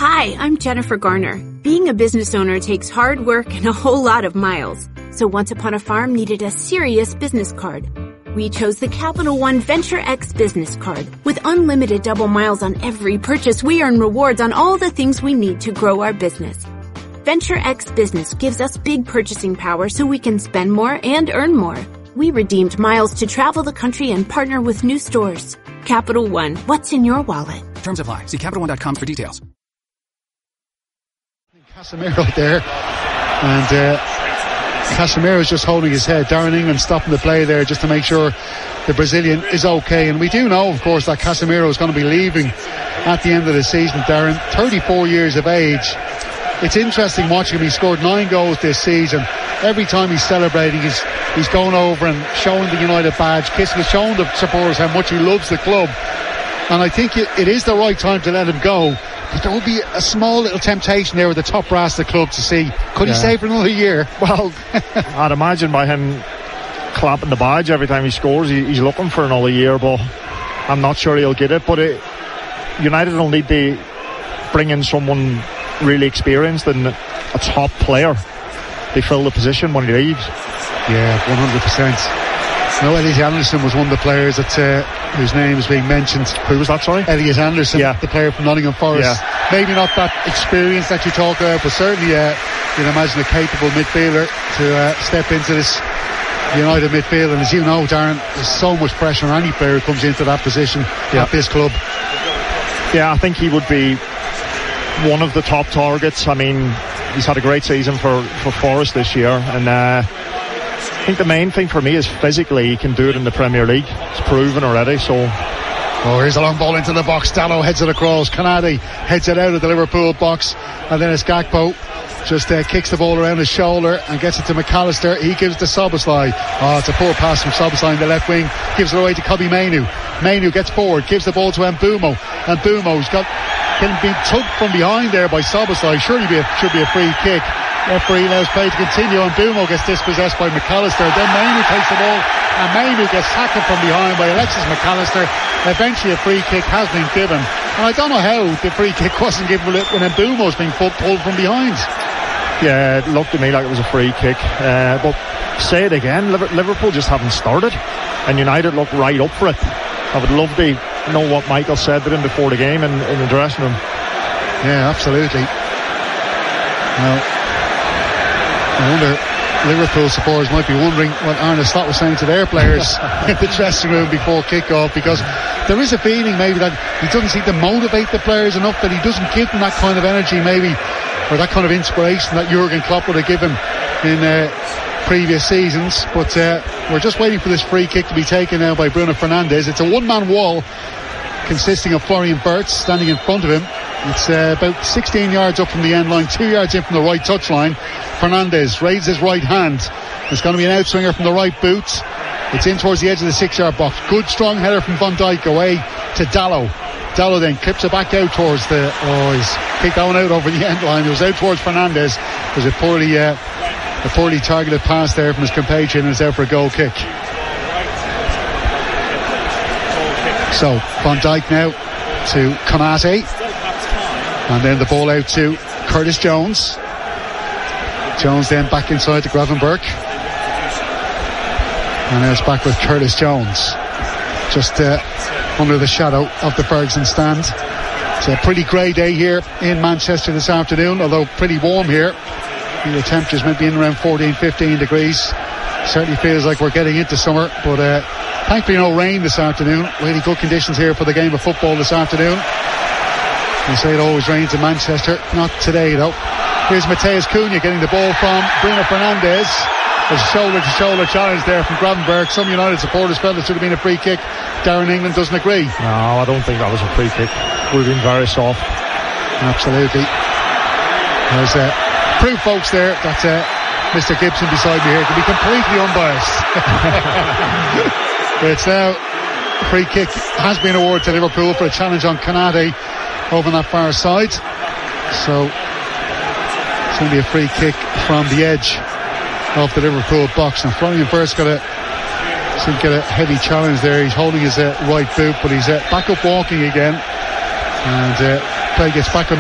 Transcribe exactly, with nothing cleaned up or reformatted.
Hi, I'm Jennifer Garner. Being a business owner takes hard work and a whole lot of miles. So Once Upon a Farm needed a serious business card. We chose the Capital One Venture X business card. With unlimited double miles on every purchase, we earn rewards on all the things we need to grow our business. Venture X Business gives us big purchasing power so we can spend more and earn more. We redeemed miles to travel the country and partner with new stores. Capital One, what's in your wallet? Terms apply. See Capital One dot com for details. Casemiro there, and uh, Casemiro's just holding his head. Darren England stopping the play there just to make sure the Brazilian is okay. And we do know, of course, that Casemiro is going to be leaving at the end of the season. Darren, thirty-four years of age. It's interesting watching him. He scored nine goals this season. Every time he's celebrating, he's he's going over and showing the United badge, kissing, showing the supporters how much he loves the club. And I think it, it is the right time to let him go. But there will be a small little temptation there with the top brass of the club to see, could yeah. he stay for another year? Well, I'd imagine by him clapping the badge every time he scores, he, he's looking for another year, but I'm not sure he'll get it. But it, United will need to bring in someone really experienced and a top player to fill the position when he leaves. Yeah, one hundred percent. No, Elliot Anderson was one of the players that uh, whose name is being mentioned. Who was that, sorry? Elliot Anderson, yeah. the player from Nottingham Forest. Yeah. Maybe not that experience that you talk about, but certainly uh, you'd imagine a capable midfielder to uh, step into this United midfield. And as you know, Darren, there's so much pressure on any player who comes into that position yeah. at this club. Yeah, I think he would be one of the top targets. I mean, he's had a great season for, for Forest this year, and uh, I think the main thing for me is physically he can do it in the Premier League. It's proven already. So, oh, here's a long ball into the box. Dalot heads it across. Canadi heads it out of the Liverpool box, and then it's Gakpo just uh, kicks the ball around his shoulder and gets it to McAllister. He gives it to Szoboszlai. Oh, it's a poor pass from Szoboszlai in the left wing. Gives it away to Kobbie Mainoo. Mainoo gets forward, gives the ball to Mbeumo, and Mbeumo's got been, been tugged from behind there by Szoboszlai. Surely be a, should be a free kick. Referee allows play to continue, and Mbeumo gets dispossessed by McAllister. Then Mainoo takes the ball, and Mainoo gets tackled from behind by Alexis McAllister. Eventually a free kick has been given, and I don't know how the free kick wasn't given when Mbeumo's being pulled from behind. Yeah, it looked to me like it was a free kick, uh, but say it again, Liverpool just haven't started, and United look right up for it. I would love to know what Michael said to him before the game in, in the dressing room. Yeah, absolutely. Well, I wonder, Liverpool supporters might be wondering what Arne Slot was saying to their players in the dressing room before kick-off, because there is a feeling maybe that he doesn't seem to motivate the players enough, that he doesn't give them that kind of energy maybe, or that kind of inspiration that Jurgen Klopp would have given in uh, previous seasons. But uh, we're just waiting for this free kick to be taken now by Bruno Fernandes. It's a one-man wall consisting of Florian Wirtz standing in front of him. It's uh, about sixteen yards up from the end line, two yards in from the right touch line. Fernandes raises his right hand. It's going to be an outswinger from the right boot. It's in towards the edge of the six-yard box. Good strong header from Van Dijk away to Dalot. Dalot then clips it back out towards the... Oh, he's kicked that one out over the end line. It was out towards Fernandes. It was a poorly, uh, a poorly targeted pass there from his compatriot, and it's out for a goal kick. So, Van Dijk now to Konate. And then the ball out to Curtis Jones. Jones then back inside to Gravenberch. And now it's back with Curtis Jones. Just uh, under the shadow of the Ferguson stand. It's a pretty grey day here in Manchester this afternoon, although pretty warm here. The temperature's meant to be in around fourteen, fifteen degrees. Certainly feels like we're getting into summer, but uh, thankfully no rain this afternoon. Really good conditions here for the game of football this afternoon. They say it always rains in Manchester. Not today though. Here's Mateus Cunha getting the ball from Bruno Fernandes. There's a shoulder-to-shoulder challenge there from Gravenberch. Some United supporters felt it should have been a free kick. Darren England doesn't agree. No, I don't think that was a free kick. Would have been very soft. Absolutely. There's uh, proof, folks, there that uh, Mister Gibson beside me here can be completely unbiased. It's now a free kick has been awarded to Liverpool for a challenge on Konate over on that far side. So it's going to be a free kick from the edge of the Liverpool box. Now Florian Wirtz got a seemed to get a heavy challenge there. He's holding his uh, right boot, but he's uh, back up walking again, and uh, play gets back on